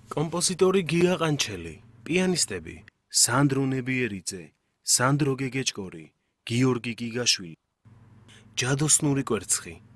კომპოზიტორი გია ყანჩელი, პიანისტები სანდრო ნებიერიძე, სანდრო გეგეჭკორი, გიორგი გიგაშვილი, ჯადოსნური კვერცხი,